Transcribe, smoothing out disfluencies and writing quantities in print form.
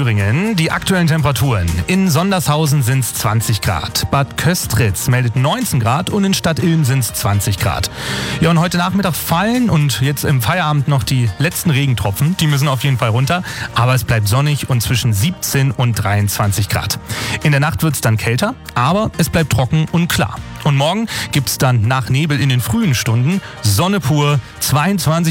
Thüringen. Die aktuellen Temperaturen. In Sondershausen sind es 20 Grad. Bad Köstritz meldet 19 Grad und in Stadt Ilm sind es 20 Grad. Ja, und heute Nachmittag fallen und jetzt im Feierabend noch die letzten Regentropfen. Die müssen auf jeden Fall runter. Aber es bleibt sonnig und zwischen 17 und 23 Grad. In der Nacht wird es dann kälter, aber es bleibt trocken und klar. Und morgen gibt es dann nach Nebel in den frühen Stunden Sonne pur, 22